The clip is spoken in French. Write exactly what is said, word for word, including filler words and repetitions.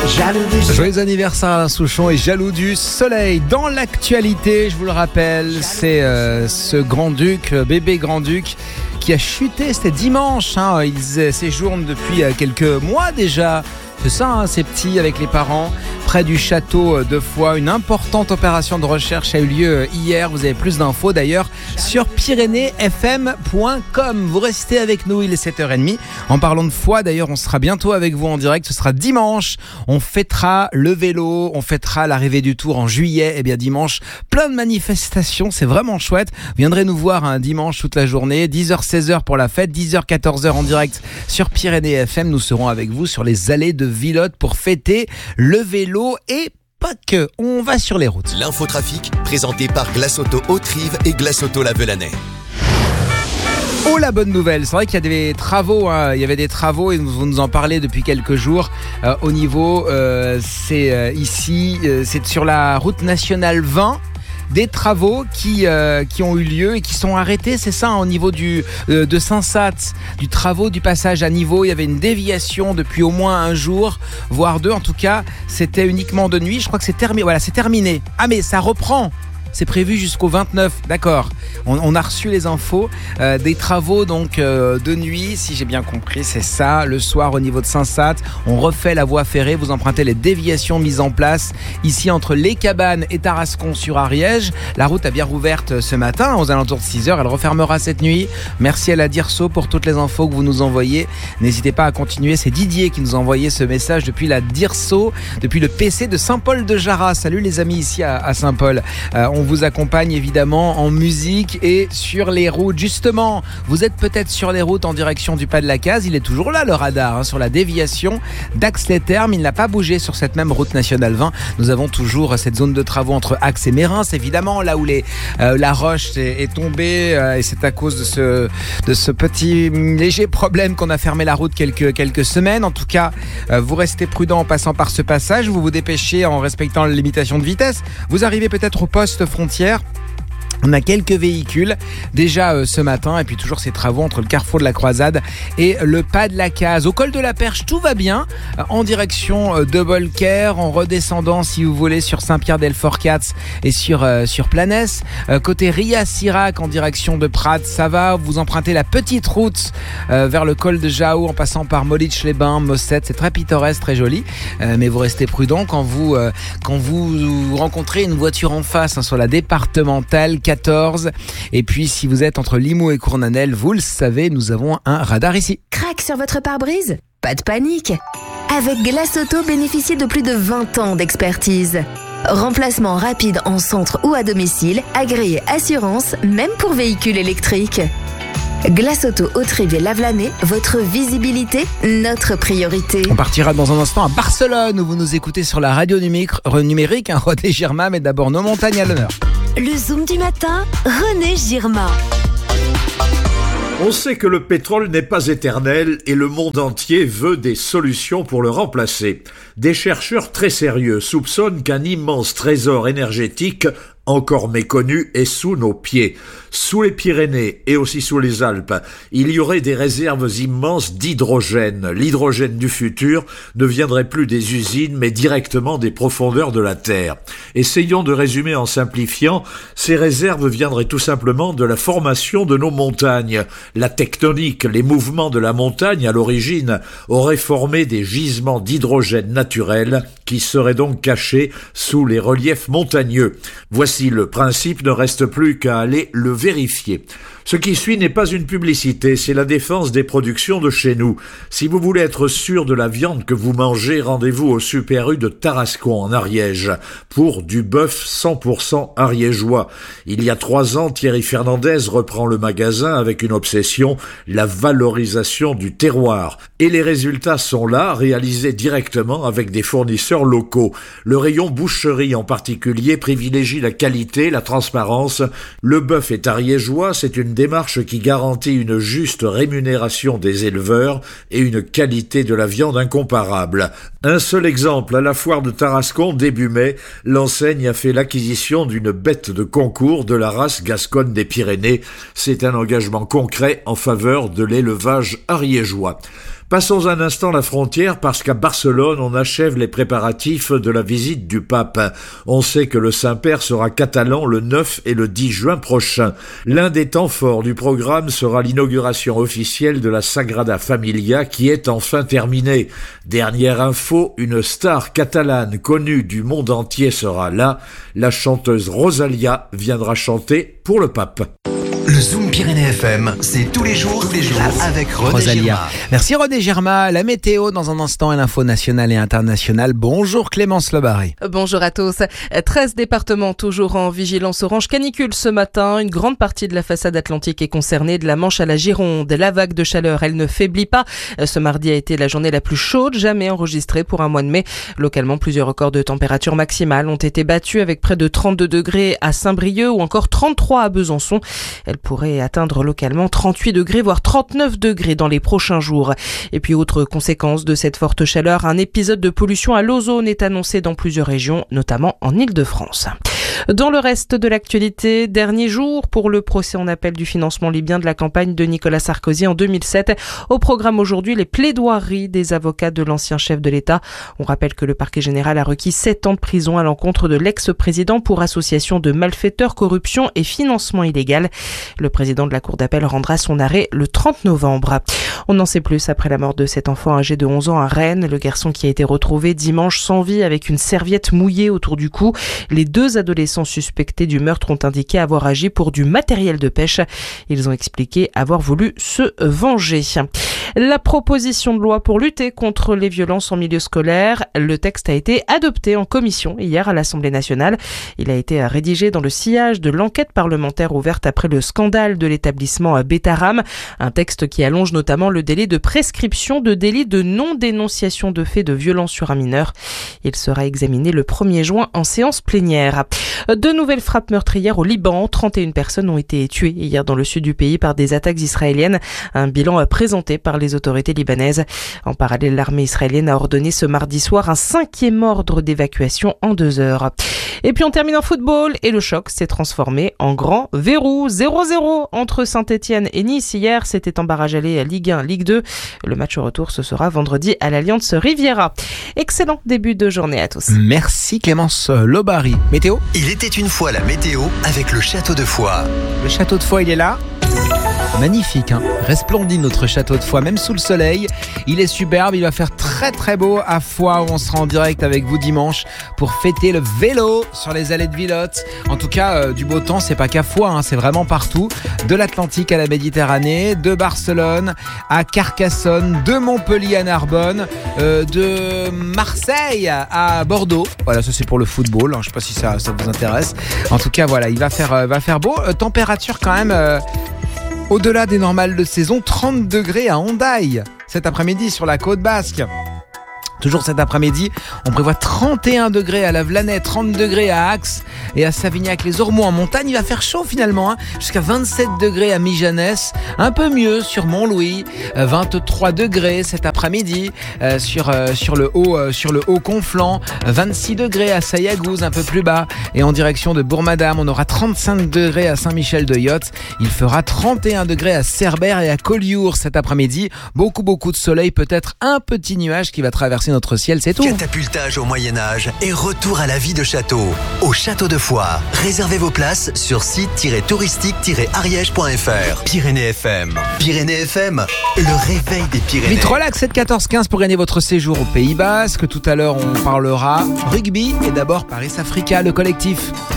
Jaloux du soleil. Joyeux anniversaire Alain Souchon et jaloux du soleil. Dans l'actualité, je vous le rappelle, c'est euh, ce grand-duc, bébé grand-duc, qui a chuté, c'était dimanche. Hein, il séjourne depuis quelques mois déjà. C'est ça, hein, ces petits avec les parents, près du château de Foix. Une importante opération de recherche a eu lieu hier. Vous avez plus d'infos d'ailleurs sur pyrénées f m point com. Vous restez avec nous, il est sept heures trente. En parlant de Foix, d'ailleurs, on sera bientôt avec vous en direct. Ce sera dimanche. On fêtera le vélo, on fêtera l'arrivée du Tour en juillet. Et bien dimanche, plein de manifestations, c'est vraiment chouette. Vous viendrez nous voir un dimanche toute la journée, dix heures seize heures pour la fête, dix heures quatorze heures en direct sur Pyrénées F M. Nous serons avec vous sur les allées de Villotte pour fêter le vélo et pas que. On va sur les routes. L'infotrafic présenté par Glace Auto Haute-Rive et Glace Auto Lavelanais. Oh la bonne nouvelle, c'est vrai qu'il y a des travaux, hein. Il y avait des travaux et vous nous en parlez depuis quelques jours euh, au niveau, euh, c'est euh, ici, euh, c'est sur la route nationale vingt. Des travaux qui, euh, qui ont eu lieu et qui sont arrêtés, c'est ça, hein, au niveau du, euh, de Saint-Sath, du travaux du passage à niveau. Il y avait une déviation depuis au moins un jour, voire deux. En tout cas, c'était uniquement de nuit. Je crois que c'est terminé. Voilà, c'est terminé. Ah, mais ça reprend. C'est prévu jusqu'au vingt-neuf, d'accord. On, on a reçu les infos euh, des travaux donc euh, de nuit, si j'ai bien compris, c'est ça. Le soir au niveau de Saint-Sath, on refait la voie ferrée. Vous empruntez les déviations mises en place ici entre les Cabanes et Tarascon sur Ariège. La route a bien rouverte ce matin aux alentours de six heures. Elle refermera cette nuit. Merci à la Dirso pour toutes les infos que vous nous envoyez. N'hésitez pas à continuer. C'est Didier qui nous a envoyé ce message depuis la Dirso, depuis le P C de Saint-Paul-de-Jarras. Salut les amis ici à, à Saint-Paul. Euh, on vous accompagne évidemment en musique et sur les routes. Justement, vous êtes peut-être sur les routes en direction du Pas de la Case. Il est toujours là le radar, hein, sur la déviation d'Ax-les-Thermes. Il n'a pas bougé sur cette même route nationale vingt. Nous avons toujours cette zone de travaux entre Ax et Mérins, évidemment, là où les, euh, la roche est, est tombée euh, et c'est à cause de ce, de ce petit léger problème qu'on a fermé la route quelques, quelques semaines. En tout cas, euh, vous restez prudent en passant par ce passage. Vous vous dépêchez en respectant la limitation de vitesse. Vous arrivez peut-être au poste frontière. On a quelques véhicules déjà euh, ce matin et puis toujours ces travaux entre le carrefour de la Croisade et le Pas de la Case. Au col de la Perche, tout va bien euh, en direction euh, de Bolker, en redescendant si vous voulez sur Saint-Pierre-del-Forcats et sur, euh, sur Planès. Euh, côté Ria-Sirac en direction de Prades, ça va. Vous empruntez la petite route euh, vers le col de Jao en passant par Molich-les-Bains, Mossette. C'est très pittoresque, très joli. Euh, mais vous restez prudent quand vous, euh, quand vous rencontrez une voiture en face hein, sur la départementale quatorze. Et puis si vous êtes entre Limoux et Cournanel, vous le savez, nous avons un radar ici. Crac sur votre pare-brise ? Pas de panique. Avec Glace Auto, bénéficiez de plus de vingt ans d'expertise. Remplacement rapide en centre ou à domicile, agréé assurance, même pour véhicules électriques. Glace Auto Haute-Rive et Lavelanais, votre visibilité, notre priorité. On partira dans un instant à Barcelone où vous nous écoutez sur la radio numérique, numérique hein, René Girma, mais d'abord nos montagnes à l'honneur. Le Zoom du matin, René Girma. On sait que le pétrole n'est pas éternel et le monde entier veut des solutions pour le remplacer. Des chercheurs très sérieux soupçonnent qu'un immense trésor énergétique encore méconnu est sous nos pieds. Sous les Pyrénées et aussi sous les Alpes, il y aurait des réserves immenses d'hydrogène. L'hydrogène du futur ne viendrait plus des usines, mais directement des profondeurs de la Terre. Essayons de résumer en simplifiant, ces réserves viendraient tout simplement de la formation de nos montagnes. La tectonique, les mouvements de la montagne à l'origine, auraient formé des gisements d'hydrogène naturel qui seraient donc cachés sous les reliefs montagneux. Voici le principe, ne reste plus qu'à aller le vérifier. Ce qui suit n'est pas une publicité, c'est la défense des productions de chez nous. Si vous voulez être sûr de la viande que vous mangez, rendez-vous au Super U de Tarascon en Ariège pour du bœuf cent pour cent ariégeois. Il y a trois ans, Thierry Fernandez reprend le magasin avec une obsession, la valorisation du terroir. Et les résultats sont là, réalisés directement avec des fournisseurs locaux. Le rayon boucherie en particulier privilégie la qualité, la transparence. Le bœuf est ariégeois, c'est une démarche qui garantit une juste rémunération des éleveurs et une qualité de la viande incomparable. Un seul exemple, à la foire de Tarascon, début mai, l'enseigne a fait l'acquisition d'une bête de concours de la race gasconne des Pyrénées. C'est un engagement concret en faveur de l'élevage ariégeois. Passons un instant la frontière parce qu'à Barcelone, on achève les préparatifs de la visite du pape. On sait que le Saint-Père sera catalan le neuf et le dix juin prochain. L'un des temps forts du programme sera l'inauguration officielle de la Sagrada Familia qui est enfin terminée. Dernière info, une star catalane connue du monde entier sera là. La chanteuse Rosalia viendra chanter pour le pape. Le Zoom Pyrénées F M, c'est tous les jours, tous les jours avec René Rosalia. Girma. Merci René Girma. La météo dans un instant et l'info nationale et internationale. Bonjour Clémence Lebarré. Bonjour à tous. treize départements toujours en vigilance orange canicule ce matin. Une grande partie de la façade atlantique est concernée, de la Manche à la Gironde. La vague de chaleur, elle ne faiblit pas. Ce mardi a été la journée la plus chaude jamais enregistrée pour un mois de mai. Localement, plusieurs records de température maximale ont été battus avec près de trente-deux degrés à Saint-Brieuc ou encore trente-trois à Besançon. Elle pourrait atteindre localement trente-huit degrés, voire trente-neuf degrés dans les prochains jours. Et puis, autre conséquence de cette forte chaleur, un épisode de pollution à l'ozone est annoncé dans plusieurs régions, notamment en Île-de-France. Dans le reste de l'actualité, dernier jour pour le procès en appel du financement libyen de la campagne de Nicolas Sarkozy en deux mille sept. Au programme aujourd'hui, les plaidoiries des avocats de l'ancien chef de l'État. On rappelle que le parquet général a requis sept ans de prison à l'encontre de l'ex-président pour association de malfaiteurs, corruption et financement illégal. Le président de la cour d'appel rendra son arrêt le trente novembre. On en sait plus après la mort de cet enfant âgé de onze ans à Rennes. Le garçon qui a été retrouvé dimanche sans vie avec une serviette mouillée autour du cou. Les deux adolescents suspectés du meurtre ont indiqué avoir agi pour du matériel de pêche. Ils ont expliqué avoir voulu se venger. La proposition de loi pour lutter contre les violences en milieu scolaire, le texte a été adopté en commission hier à l'Assemblée nationale. Il a été rédigé dans le sillage de l'enquête parlementaire ouverte après le scandale de l'établissement Betaram, un texte qui allonge notamment le délai de prescription de délits de non-dénonciation de faits de violence sur un mineur. Il sera examiné le premier juin en séance plénière. De nouvelles frappes meurtrières au Liban. trente et une personnes ont été tuées hier dans le sud du pays par des attaques israéliennes. Un bilan présenté par les autorités libanaises. En parallèle, l'armée israélienne a ordonné ce mardi soir un cinquième ordre d'évacuation en deux heures. Et puis on termine en football et le choc s'est transformé en grand verrou. zéro zéro entre Saint-Etienne et Nice. Hier, c'était en barrage aller à Ligue un, Ligue deux. Le match au retour, ce sera vendredi à l'Alliance Riviera. Excellent début de journée à tous. Merci Clémence Lebaré. Météo ? Il était une fois la météo avec le château de Foix. Le château de Foix, il est là. Magnifique, hein, resplendide notre château de Foix, même sous le soleil. Il est superbe, il va faire très très beau à Foix où on sera en direct avec vous dimanche pour fêter le vélo sur les allées de Villotte. En tout cas, euh, du beau temps, c'est pas qu'à Foix, hein, c'est vraiment partout. De l'Atlantique à la Méditerranée, de Barcelone à Carcassonne, de Montpellier à Narbonne, euh, de Marseille à Bordeaux. Voilà, ça c'est pour le football, hein, je sais pas si ça, ça vous intéresse. En tout cas, voilà, il va faire, euh, va faire beau. Euh, température quand même... Euh, Au-delà des normales de saison, trente degrés à Hondaï cet après-midi sur la côte basque. Toujours cet après-midi, on prévoit trente et un degrés à la Vlanais, trente degrés à Axe et à Savignac-les-Ormeaux. En montagne, il va faire chaud finalement, hein, jusqu'à vingt-sept degrés à Mijanès. Un peu mieux sur Mont-Louis, vingt-trois degrés cet après-midi euh, sur, euh, sur le haut euh, sur le haut Conflans, vingt-six degrés à Sayagouz, un peu plus bas. Et en direction de Bourg-Madame, on aura trente-cinq degrés à Saint-Michel-de-Yotte. Il fera trente et un degrés à Cerbère et à Collioure cet après-midi. Beaucoup, beaucoup de soleil, peut-être un petit nuage qui va traverser notre ciel, c'est tout. Catapultage au Moyen-Âge et retour à la vie de château. Au château de Foix. Réservez vos places sur site touristique tiret ariège point f r. Pyrénées F M. Pyrénées F M, le réveil des Pyrénées. Vite relax, sept quatorze quinze pour gagner votre séjour au Pays Basque. Tout à l'heure, on parlera rugby et d'abord Paris Africa, le collectif.